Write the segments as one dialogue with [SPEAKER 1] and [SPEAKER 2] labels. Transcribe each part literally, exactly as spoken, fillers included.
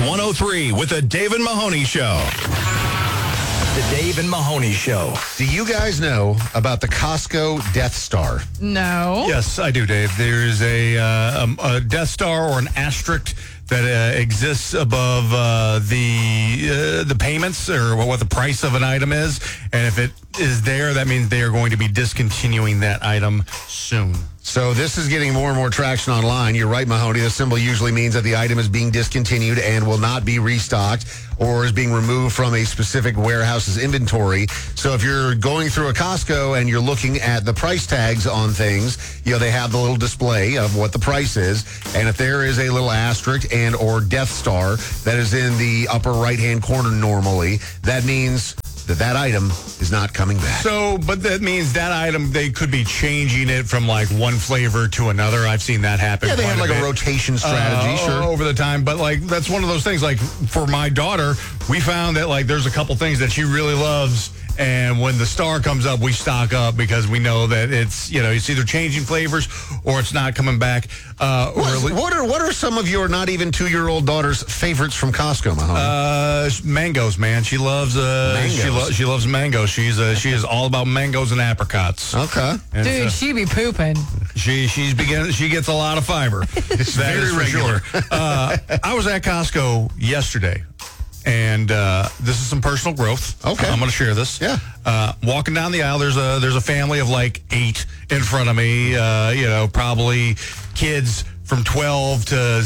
[SPEAKER 1] one oh three with the Dave and Mahoney Show. The Dave and Mahoney Show.
[SPEAKER 2] Do you guys know about the Costco Death Star?
[SPEAKER 3] No.
[SPEAKER 4] Yes, I do, Dave. There's a, uh, um, a Death Star or an asterisk that uh, exists above uh, the uh, the payments or what the price of an item is. And if it is there, that means they are going to be discontinuing that item soon.
[SPEAKER 2] So this is getting more and more traction online. You're right, Mahoney. The symbol usually means that the item is being discontinued and will not be restocked or is being removed from a specific warehouse's inventory. So if you're going through a Costco and you're looking at the price tags on things, you know, they have the little display of what the price is. And if there is a little asterisk and or Death Star that is in the upper right-hand corner normally, that means that that item is not coming back.
[SPEAKER 4] So, but that means that item, they could be changing it from like one flavor to another. I've seen that happen.
[SPEAKER 2] Yeah, they have
[SPEAKER 4] quite
[SPEAKER 2] like
[SPEAKER 4] a
[SPEAKER 2] a
[SPEAKER 4] bit.
[SPEAKER 2] rotation strategy,
[SPEAKER 4] uh,
[SPEAKER 2] sure.
[SPEAKER 4] over the time. But like, that's one of those things. Like for my daughter, we found that like there's a couple things that she really loves. And when the star comes up, we stock up because we know that it's, you know, it's either changing flavors or it's not coming back. Uh,
[SPEAKER 2] what,
[SPEAKER 4] or,
[SPEAKER 2] what are what are some of your not even two-year-old daughter's favorites from Costco, Mahoney?
[SPEAKER 4] Uh, mangoes, man. She loves uh,
[SPEAKER 2] Mangoes.
[SPEAKER 4] she, lo- she loves mangoes. She's uh, she is all about mangoes and apricots.
[SPEAKER 2] Okay.
[SPEAKER 4] And,
[SPEAKER 3] Dude,
[SPEAKER 4] uh,
[SPEAKER 3] she be pooping.
[SPEAKER 4] She she's begin she gets a lot of fiber. It's
[SPEAKER 2] very
[SPEAKER 4] for
[SPEAKER 2] regular.
[SPEAKER 4] sure. Uh, I was at Costco yesterday, and uh, this is some personal growth.
[SPEAKER 2] Okay.
[SPEAKER 4] I'm going to share this.
[SPEAKER 2] Yeah.
[SPEAKER 4] Uh, walking down the aisle, there's a there's a family of like eight in front of me. Uh, you know, probably kids from twelve to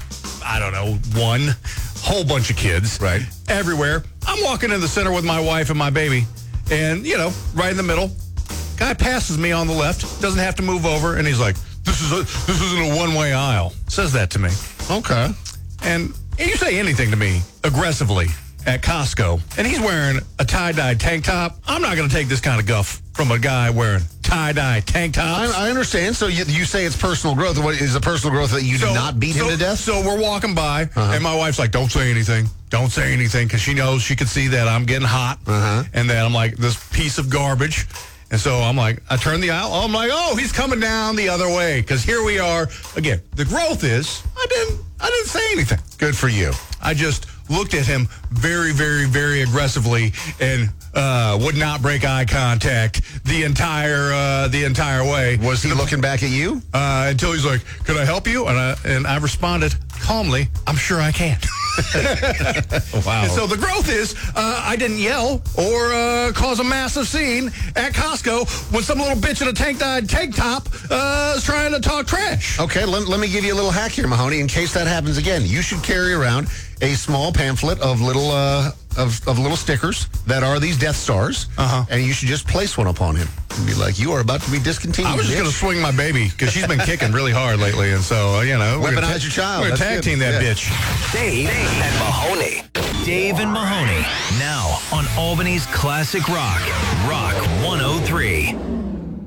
[SPEAKER 4] I don't know one. Whole bunch of kids.
[SPEAKER 2] Right.
[SPEAKER 4] Everywhere. I'm walking in the center with my wife and my baby, and you know, right in the middle. Guy passes me on the left, doesn't have to move over, and he's like, "This is a this isn't a one-way aisle." Says that to me,
[SPEAKER 2] Okay.
[SPEAKER 4] and you say anything to me aggressively at Costco, and he's wearing a tie-dye tank top. I'm not going to take this kind of guff from a guy wearing tie-dye tank tops.
[SPEAKER 2] I, I understand. So you, you say it's personal growth. What is the personal growth that you
[SPEAKER 4] So-
[SPEAKER 2] did not beat
[SPEAKER 4] so,
[SPEAKER 2] him to death?
[SPEAKER 4] So we're walking by,
[SPEAKER 2] Uh-huh.
[SPEAKER 4] and my wife's like, "Don't say anything. Don't say anything," because she knows she can see that I'm getting hot,
[SPEAKER 2] Uh-huh.
[SPEAKER 4] and that I'm like this piece of garbage. And so I'm like, I turn the aisle. I'm like, oh, he's coming down the other way. Because here we are again. The growth is I didn't I didn't say anything.
[SPEAKER 2] Good for you.
[SPEAKER 4] I just looked at him very, very, very aggressively and uh, would not break eye contact the entire uh, the entire way.
[SPEAKER 2] Was he looking back at you?
[SPEAKER 4] Uh, until he's like, "Could I help you?" And I and I responded calmly, "I'm sure I can."
[SPEAKER 2] Wow.
[SPEAKER 4] And so the growth is, uh, I didn't yell or uh, cause a massive scene at Costco when some little bitch in a tank-dyed tank top uh, is trying to talk trash.
[SPEAKER 2] Okay, let, let me give you a little hack here, Mahoney. In case that happens again, you should carry around a small pamphlet of little uh, of, of little stickers that are these Death Stars,
[SPEAKER 4] Uh-huh.
[SPEAKER 2] and you should just place one upon him and be like, "You are about to be discontinued."
[SPEAKER 4] I was just
[SPEAKER 2] bitch."
[SPEAKER 4] going to swing my baby because she's been kicking really hard lately, and so uh, you know, we're gonna
[SPEAKER 2] Weaponize your child.
[SPEAKER 4] We're gonna
[SPEAKER 2] That's
[SPEAKER 4] tag
[SPEAKER 2] good.
[SPEAKER 4] team that
[SPEAKER 2] Yeah.
[SPEAKER 4] bitch.
[SPEAKER 1] Dave and Mahoney. Dave and Mahoney. Now on Albany's Classic Rock. Rock one oh three.